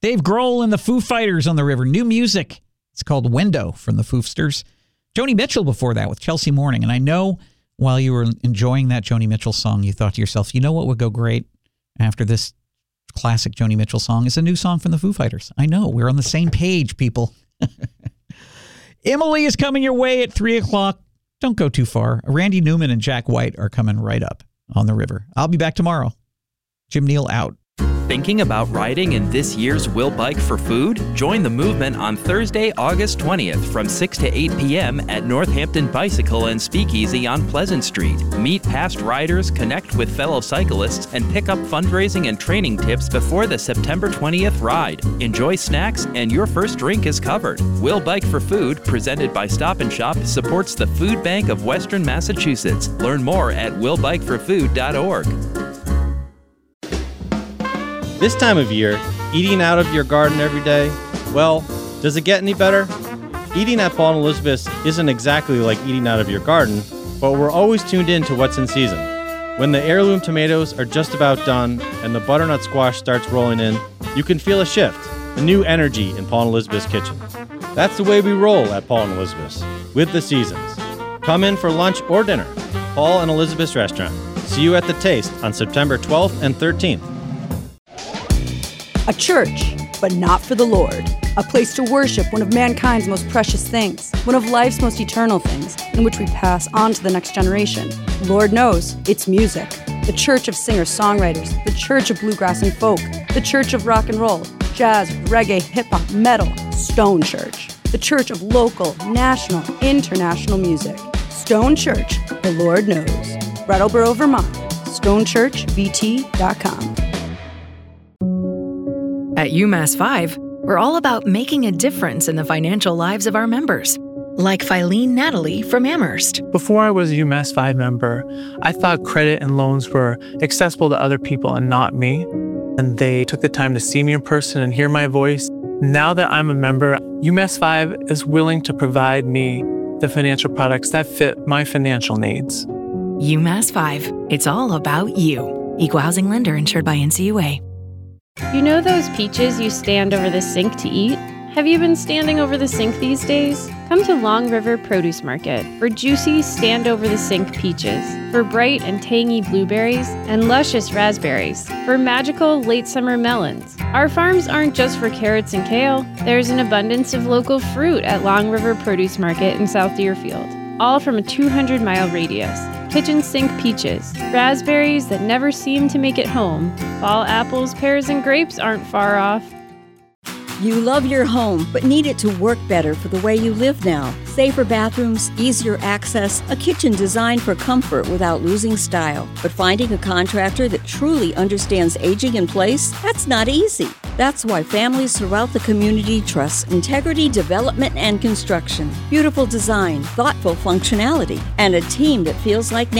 Dave Grohl and the Foo Fighters on the river. New music. It's called Window from the Foofsters. Joni Mitchell before that with Chelsea Morning. And I know while you were enjoying that Joni Mitchell song, you thought to yourself, you know what would go great after this classic Joni Mitchell song is a new song from the Foo Fighters. I know. We're on the same page, people. Emily is coming your way at 3 o'clock. Don't go too far. Randy Newman and Jack White are coming right up on the river. I'll be back tomorrow. Jim Neal out. Thinking about riding in this year's Will Bike for Food? Join the movement on Thursday, August 20th from 6 to 8 p.m. at Northampton Bicycle and Speakeasy on Pleasant Street. Meet past riders, connect with fellow cyclists, and pick up fundraising and training tips before the September 20th ride. Enjoy snacks, and your first drink is covered. Will Bike for Food, presented by Stop & Shop, supports the Food Bank of Western Massachusetts. Learn more at willbikeforfood.org. This time of year, eating out of your garden every day, well, does it get any better? Eating at Paul and Elizabeth's isn't exactly like eating out of your garden, but we're always tuned in to what's in season. When the heirloom tomatoes are just about done and the butternut squash starts rolling in, you can feel a shift, a new energy in Paul and Elizabeth's kitchen. That's the way we roll at Paul and Elizabeth's, with the seasons. Come in for lunch or dinner. Paul and Elizabeth's Restaurant. See you at The Taste on September 12th and 13th. A church, but not for the Lord. A place to worship one of mankind's most precious things, one of life's most eternal things, in which we pass on to the next generation. Lord knows, it's music. The church of singer-songwriters, the church of bluegrass and folk, the church of rock and roll, jazz, reggae, hip-hop, metal, Stone Church. The church of local, national, international music. Stone Church, the Lord knows. Brattleboro, Vermont. StoneChurchVT.com. At UMass 5, we're all about making a difference in the financial lives of our members. Like Filene Natalie from Amherst. Before I was a UMass 5 member, I thought credit and loans were accessible to other people and not me. And they took the time to see me in person and hear my voice. Now that I'm a member, UMass 5 is willing to provide me the financial products that fit my financial needs. UMass 5. It's all about you. Equal housing lender insured by NCUA. You know those peaches you stand over the sink to eat? Have you been standing over the sink these days? Come to Long River Produce Market for juicy stand-over-the-sink peaches, for bright and tangy blueberries, and luscious raspberries, for magical late summer melons. Our farms aren't just for carrots and kale. There's an abundance of local fruit at Long River Produce Market in South Deerfield, all from a 200-mile radius. Kitchen sink peaches, raspberries that never seem to make it home. Fall apples, pears, and grapes aren't far off. You love your home, but need it to work better for the way you live now. Safer bathrooms, easier access, a kitchen designed for comfort without losing style. But finding a contractor that truly understands aging in place, that's not easy. That's why families throughout the community trust Integrity Development and Construction. Beautiful design, thoughtful functionality, and a team that feels like